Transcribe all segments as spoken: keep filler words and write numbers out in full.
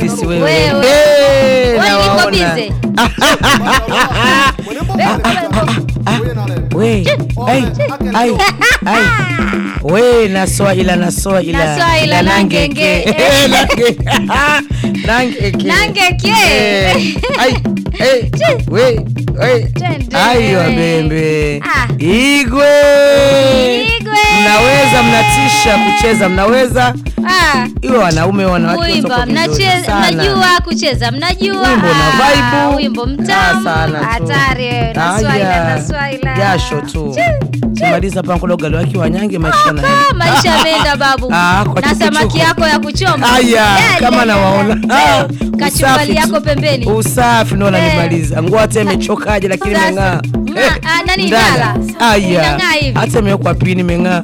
Joyce wewe. Wewe. Wewe niko busy. Wewe. Ai. Ai. Ai. Wewe na Swahili na Swahili. Na Swahili nangenge. Nangeke. Nangeke. Ai. Eh. Wewe. Wewe. Ayo bembe. Igwe. Igwe. Mnaweza mnatisha kucheza mnaweza. Ah. Iwe wanaume wanawake Wimbo mnacheza mnajua kucheza mnajua. Wimbo na vibe. Wimbo mtamu. Hatari na Swahili na Swahili. Jasho tu. Tumaliza pango logali waki wanyange maisha na hapa. Maisha yanaenda babu. Na samaki yako ya kuchoma. Haya kama nawaona. Kachumbali yako pembeni. Usafi ndo unanimaliza. Nguo hata imechokaje lakini imeng'aa. Ah nani ndala? Haya. Hata imewekwa pini imeng'aa.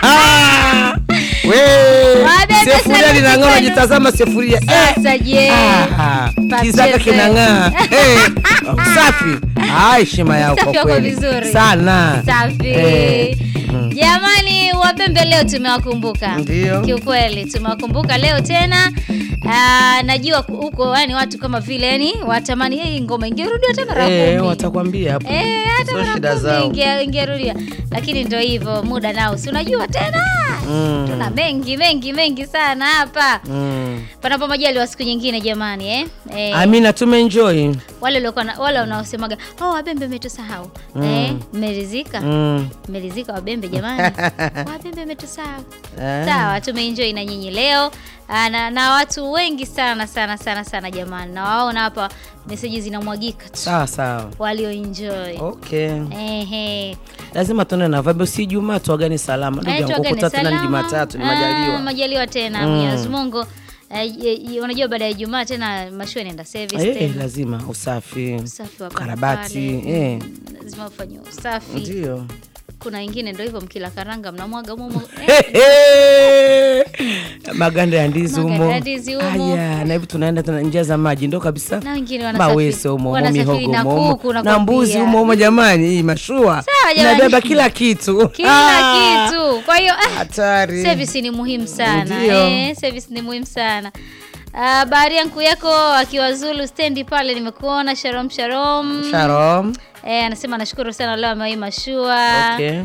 Wewe. Sefuria linang'aa jitazama sefuria. Sasa je. Kizaka kinang'aa. Eh. Safi. Ah heshima yao kwa kweli. Sana. Safi. Jamani wabembe leo tumewakumbuka. Kiukweli tumewakumbuka leo tena. Ah najua huko yani watu kama vile yani watamani hii ngoma ingerudia tena mara kumi. Eh watakwambia hapo. Eh hata mara kumi ingerudia. Lakini ndio hivyo muda nao si unajua tena. Mm. Tuna mengi mengi mengi sana hapa. Mm. Panapo majaliwa siku nyingine jamani eh. eh. Amina tumeenjoy. Wale walikuwa wale wanaosemaga oh wabembe umetusahau. Mm. Eh mmerizika? Mm. Mmerizika wabembe jamani. Wabembe umetusahau. Eh. Sawa tumeenjoy na nyinyi leo. Na, na watu wengi sana sana sana sana jamani. Na waona hapa message zinamwagika tu. Sawa sawa. Walio enjoy. Okay. Ehe. Lazima tuone na vibe si Jumaa tu agani salama. Ndugu yangu kukuta tena ni Jumatatu ni majaliwa. Ah majaliwa tena Mwenyezi mm. Mungu. Uh, unajua baada ya Jumaa tena mashua inaenda service eh, tena. Eh lazima usafi. Usafi wa karabati eh. Lazima ufanye usafi. Ndio. Kuna wengine ndio hivyo mkila karanga mnamwaga mumo. Eh. Maganda ya ndizi humo. Maganda ya ndizi humo. Haya, na hivi tunaenda tuna njia za maji ndo kabisa. Na wengine wanasafiri. Mawese humo, mihogo humo. Na, na mbuzi humo humo jamani, hii mashua. Inabeba kila kitu. Kila ah. kitu. Kwa hiyo hatari. Service ni muhimu sana. Eh, service ni muhimu sana. Uh, bahari yangu yako akiwa Zulu stendi pale nimekuona Sharom Sharom. Sharom. Eh anasema nashukuru sana leo amewahi mashua. Okay.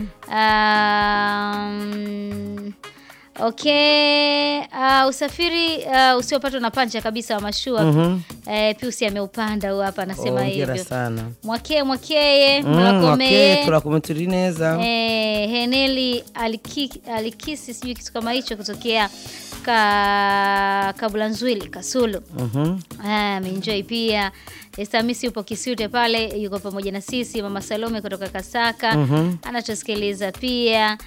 Um, okay. Uh, usafiri uh, usiopatwa na pancha kabisa wa mashua. Mm-hmm. Eh Piusi ameupanda huyu hapa anasema hivyo. Hongera sana. Mwakee mwakee mm, mwakee tulakumetulineza. Eh Heneli alikiki alikisi sijui kitu kama hicho kutokea ka Kabulanzwili Kasulu. Mhm. Ah ameenjoy pia. Estamisi upo Kisute pale yuko pamoja na sisi. Mama Salome kutoka Kasaka mm-hmm. anatusikiliza pia.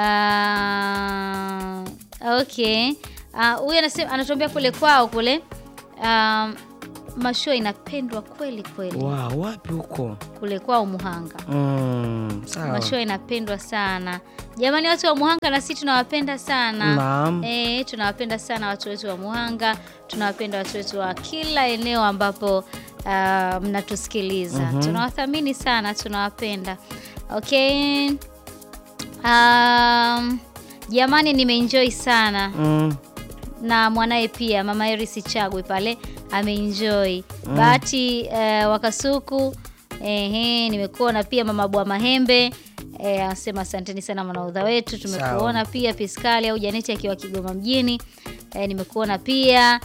Ah okay. Ah huyu anasema anatuambia kule kwao kule um, mashua inapendwa kweli kweli. Wow, wapi huko? Kule kwao Muhanga. Mm, sawa. Mashua inapendwa sana. Jamani watu wa Muhanga na sisi tunawapenda sana. Naam. Eh tunawapenda sana watu wetu wa Muhanga, tunawapenda watu wetu wa kila eneo ambapo uh, mnatusikiliza. Mm-hmm. Tunawathamini sana, tunawapenda. Okay. Um jamani nimeenjoy sana. Mm. Na mwanae pia Mama Erisi Chagwe pale ameenjoy. Mm. Bahati uh, wakasuku ehe nimekuona pia Mama Bwa Mahembe eh anasema asanteni sana manaudha wetu tumekuona pia Piskali au Janeti akiwa Kigoma mjini eh nimekuona pia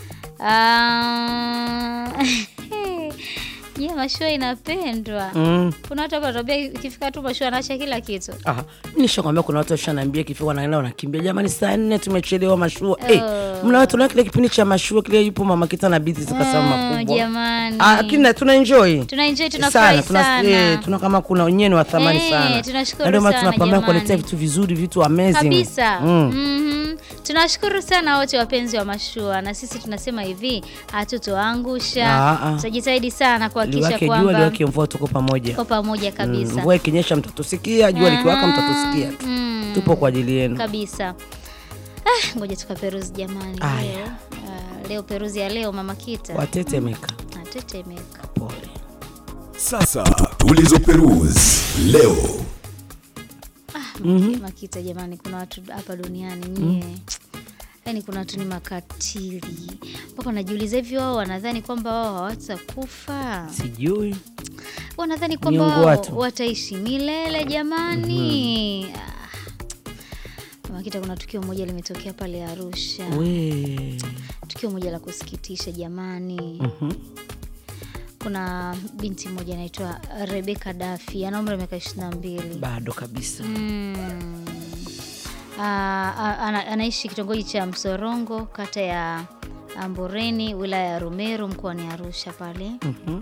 ah je yeah, mashua inapendwa. Mm. Kuna watu hapa wanambia ikifika tu mashua anaacha kila kitu. Ah, nishakwambia kuna watu washaniambia ikifika wanaenda wanakimbia. Jamani saa nne tumechelewa mashua. Eh, oh. Hey, mna watu na kile kipindi cha mashua kile yupo Mama Kita na Bizi zikasema oh, makubwa. Jamani. Ah, lakini tuna enjoy. Tuna enjoy tunafurahi sana. Tuna eh, tuna kama kuna wenyewe wa thamani hey, sana. Tunashukuru sana. Ndio tunapambana kuletea vitu vizuri, vitu amazing. Kabisa. Mm. Mhm. Tunashukuru sana wote wapenzi wa mashua na sisi tunasema hivi hatutoangusha. Tutajitahidi sana kuhakikisha kwamba liwake mvua tuko pamoja. Tuko pamoja kabisa. Mvua mm, ikinyesha mtatusikia, jua likiwaka mtatusikia. Mm, tupo kwa ajili yenu. Kabisa. Ah, ngoja tukaperuzi jamani. Leo, uh, leo peruzi ya leo Mama Kita. Watetemeka. Watetemeka. Pole. Sasa tulizo peruzi leo. Ah, mm-hmm. Mama Kita jamani kuna watu hapa duniani nyie. Mm. Yaani kuna watu ni makatili. Mpaka najiuliza hivi wao wanadhani kwamba wao hawatakufa. Sijui. Wanadhani kwamba wao wataishi milele jamani. Mm-hmm. Makita kuna tukio moja limetokea pale Arusha. We. Tukio moja la kusikitisha jamani. Mhm. Kuna binti moja anaitwa Rebecca Dafi, ana umri wa miaka ishirini na mbili. Bado kabisa. Mm. Aa, ana, anaishi kitongoji cha Msorongo, kata ya Amboreni, wilaya ya Rumeru, mkoani Arusha pale. Mhm.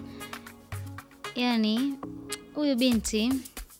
Yaani huyu binti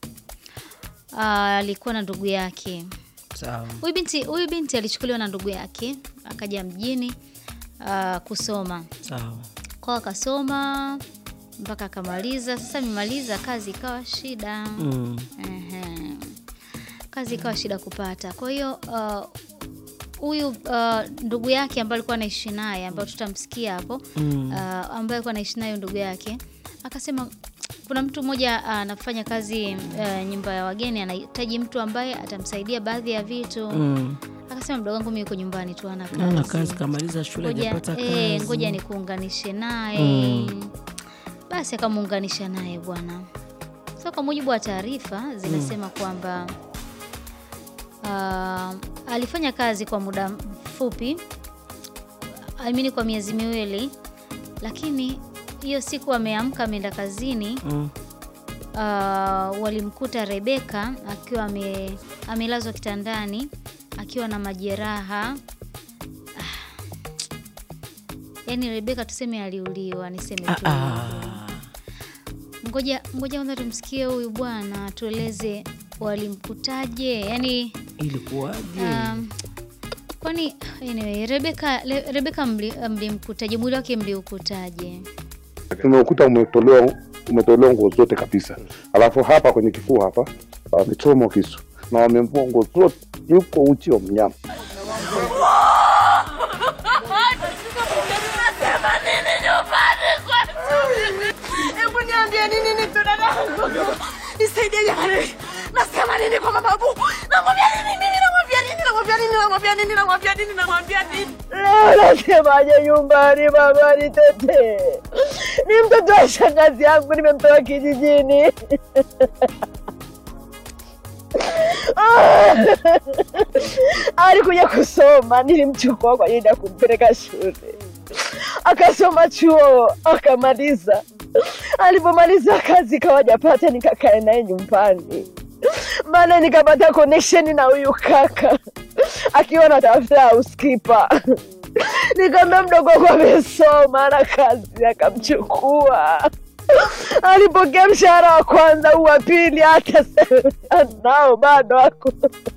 alikuwa na ndugu yake. Sawa. Huyu binti huyu binti alichukuliwa na ndugu yake, akaja mjini uh, kusoma. Sawa. Kwa akasoma mpaka akamaliza. Sasa amemaliza, kazi ikawa shida. Mm. Ehe. Kazi ikawa shida kupata. Kwa hiyo huyu uh, uh, ndugu yake ambaye alikuwa anaishi naye, ambaye tutamsikia hapo, mm. uh, ambaye alikuwa anaishi naye ndugu yake, akasema kuna mtu mmoja anafanya uh, kazi uh, nyumba ya wageni, anahitaji mtu ambaye atamsaidia baadhi ya vitu. Mm. Akasema mdogo wangu mimi yuko nyumbani tu ana kazi. Ana kazi, kamaliza shule hajapata kazi. Eh, ngoja nikuunganishe naye. Mm. Basi akamuunganisha naye bwana. Sasa kwa mujibu wa taarifa zinasema mm. kwamba uh, alifanya kazi kwa muda mfupi, I kwa miezi miwili, lakini hiyo siku ameamka ameenda kazini. Mm. Uh, walimkuta Rebecca akiwa ame, amelazwa kitandani akiwa na majeraha. Ah. Yaani Rebecca tuseme aliuliwa, niseme tu. Ah, ah. Ngoja ngoja kwanza tumsikie huyu bwana tueleze walimkutaje. Yaani ilikuwaje? Um, kwani anyway Rebecca Le, Rebecca mlimkutaje? Mwili wake mliukutaje? Tumeukuta umetolewa umetolewa nguo zote kabisa. Alafu hapa kwenye kifua hapa wamechoma kisu na wamemvua nguo zote, yuko uchi wa mnyama. Hebu niambie nini ni tunadangu? Nisaidie jamani. Nasema nini kwa mababu? Namwambia nini mimi namwambia nini namwambia nini namwambia nini namwambia nini namwambia nini? Nasemaje nyumbani baba nitete. Ni mtoto wa shangazi yangu nimemtoa kijijini. Alikuja kusoma, nilimchukua kwa ajili ya kumpeleka shule. Akasoma chuo, akamaliza. Alipomaliza kazi kawajapata, nikakaa naye nyumbani. Maana nikapata connection na huyu kaka akiwa anatafuta housekeeper. Nikamwambia mdogo wako amesoma na kazi, akamchukua. Alipokea mshahara wa kwanza, wa pili hata nao bado wako.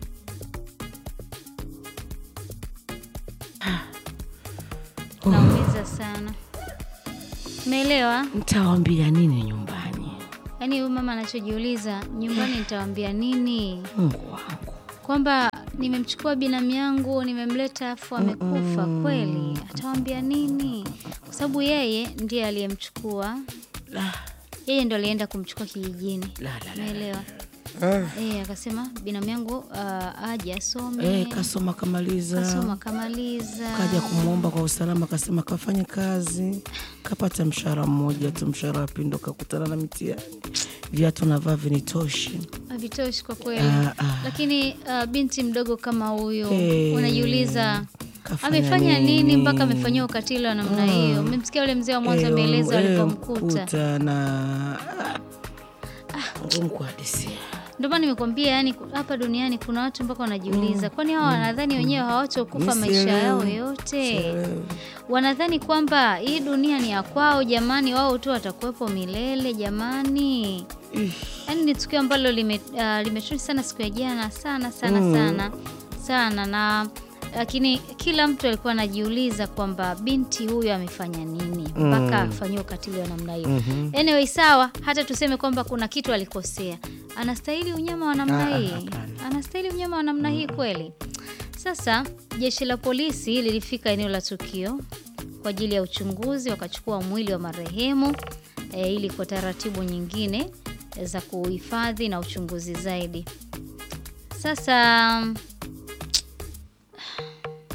Naumiza sana. Umeelewa? Nitawaambia nini nyumbani? Yaani huyu mama anachojiuliza, nyumbani nitawaambia nini? Mungu wangu. Kwamba nimemchukua binamu yangu, nimemleta afu amekufa kweli. Atawaambia nini? Kwa sababu yeye ndiye aliyemchukua. La. Yeye ndo alienda kumchukua kijijini. Umeelewa? Eh, eh akasema binamu yangu uh, aje asome. Eh, kasoma kamaliza. Kasoma kamaliza. Kaja kumuomba kwa usalama, akasema kafanye kazi. Kapata mshahara mmoja tu, mshahara pindo kakutana na mtihani. Viatu na vaa vinitoshi. Havitoshi kwa kweli. Ah, ah. Lakini uh, binti mdogo kama huyo, hey, unajiuliza amefanya nini, nini mpaka amefanyia ukatili wa namna hiyo? Mmemsikia yule mzee wa mwanzo ameeleza alipomkuta na umkuadisia. Ndio maana nimekwambia, yani hapa duniani kuna watu mpaka wanajiuliza, mm. kwani hao wanadhani wenyewe hawatokufa maisha yao yote? Wanadhani kwamba hii dunia ni ya kwao jamani, wao tu watakuwepo milele jamani. Yaani ni tukio ambalo lime uh, limetuni sana siku ya jana sana sana mm. sana sana na lakini kila mtu alikuwa anajiuliza kwamba binti huyu amefanya nini mpaka mm. afanywe ukatili wa namna hiyo. Mm-hmm. Anyway, sawa, hata tuseme kwamba kuna kitu alikosea. Anastahili unyama wa namna hii? Anastahili unyama wa namna hii kweli? Sasa jeshi la polisi lilifika eneo la tukio kwa ajili ya uchunguzi, wakachukua mwili wa marehemu e, ili kwa taratibu nyingine za kuhifadhi na uchunguzi zaidi. Sasa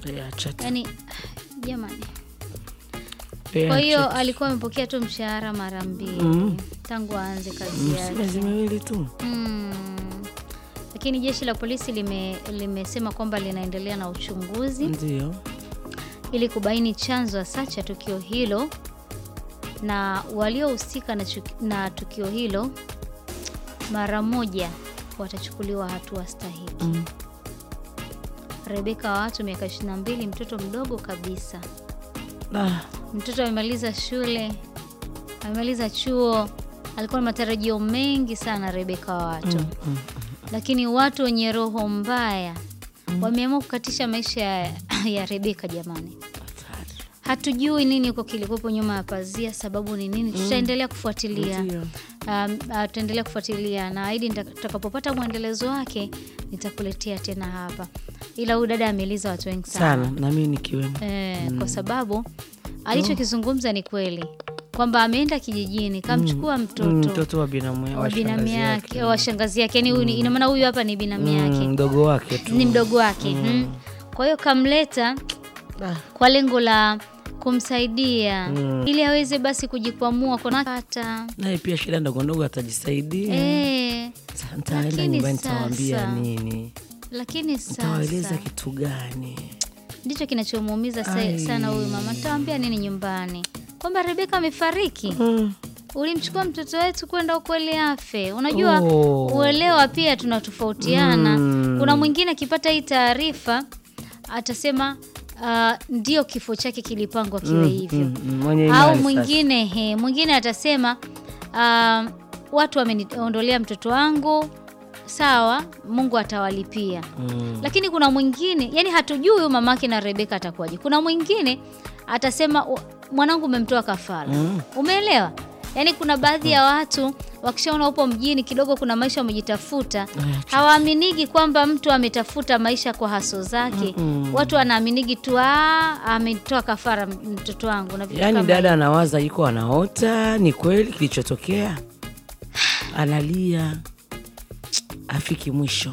Yeah, chat. Yaani jamani. Yeah, Kwa hiyo chat. alikuwa amepokea tu mshahara mara mbili Mm. tangu aanze kazi Mm, yake. miezi miwili tu. Mm. Lakini jeshi la polisi lime limesema kwamba linaendelea na uchunguzi Ndio. ili kubaini chanzo hasa cha tukio hilo na waliohusika na, na tukio hilo mara moja watachukuliwa hatua stahiki. Mm. Rebeka wa watu miaka ishirini na mbili, mtoto mdogo kabisa. Ah, Mtoto amemaliza shule, amemaliza chuo, alikuwa na matarajio mengi sana Rebeka wa watu. mm, mm. Lakini watu wenye roho mbaya wameamua kukatisha maisha ya, ya Rebeka jamani. Hatujui nini huko kilikuwepo nyuma ya pazia, sababu ni nini? Tutaendelea kufuatilia. Ndio. Um, uh, tutaendelea kufuatilia na aidi nitakapopata mwendelezo wake nitakuletea tena hapa. Ila huyu dada ameliza watu wengi sana. Sana, na mimi nikiwemo. Eh, kwa sababu alichokizungumza ni kweli kwamba ameenda kijijini kamchukua mtoto Mm, mtoto wa binamu wa binamu shangazi yake, wa shangazi yake. Yani huyu ni- ina maana huyu hapa ni binamu yake. Mm, mdogo wake tu. Ni mdogo wake. Mm. Kwa hiyo kamleta kwa lengo la kumsaidia ili aweze basi kujikwamua kwa kata. Naye pia shida ndogo ndogo atajisaidia. Eh, Sasa nitaenda lakini nyumbani sasa- nitawaambia nini? lakini Nitawaeleza sasa kitu gani? ndicho kinachomuumiza sa- Ai. sana huyu mama. Nitawaambia nini nyumbani? Kwamba Rebeka amefariki. Mm. Ulimchukua mtoto wetu kwenda ukweli afe. Unajua Oh. uelewa pia tunatofautiana. Mm. Kuna mwingine akipata hii taarifa atasema uh, ndio kifo chake kilipangwa kiwe hivyo. Mm, mm, mwenye Au imani mwingine he, mwingine atasema uh, watu wameniondolea mtoto wangu, sawa, Mungu atawalipia. Mm. Lakini kuna mwingine, yani hatujui huyu mamake na Rebeka atakuwaje. Kuna mwingine atasema "U- mwanangu umemtoa kafara." Mm. Umeelewa? Yani kuna baadhi ya watu wakishaona upo mjini kidogo kuna maisha wamejitafuta, Aya, hawaaminigi kwamba mtu ametafuta maisha kwa haso zake. Mm-mm. Watu wanaaminigi tu "Ah, ametoa kafara mtoto wangu" na vitu Yaani kama dada hivyo. anawaza yuko anaota, ni kweli kilichotokea. Analia. Afiki mwisho.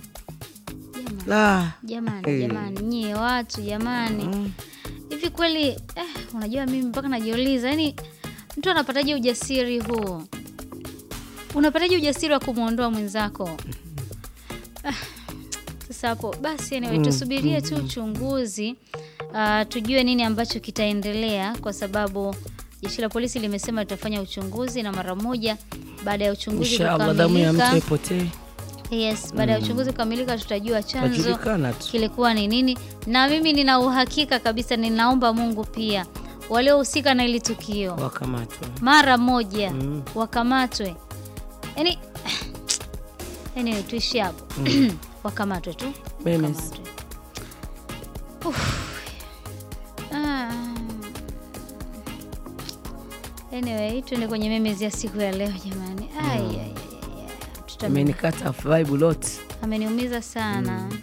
La. Jamani, Eh. jamani, nyie watu jamani. Hivi kweli eh, unajua mimi mpaka najiuliza, yani mtu anapataje ujasiri huu? Unapataje ujasiri wa kumwondoa mwenzako? Ah, sasa hapo basi anyway, tusubirie tu uchunguzi uh, tujue nini ambacho kitaendelea, kwa sababu jeshi la polisi limesema litafanya uchunguzi na mara moja baada ya uchunguzi Inshallah damu ya mtu kukamilika. ipotee. Yes, baada ya uchunguzi kukamilika tutajua chanzo Tajulikana tu. kilikuwa ni nini, na mimi nina uhakika kabisa, ninaomba Mungu pia waliohusika na ili tukio Wakamatwa. mara moja Mm. wakamatwe. Yani anyway, tuishi hapo. Wakamatwe tu. Memes. Wakamatwe. Uff. Ah. Anyway, tuende kwenye memes ya siku ya leo jamani. Ai, ai, ai, ai. Mtoto ameni- Amenikata vibe lot. ameniumiza sana.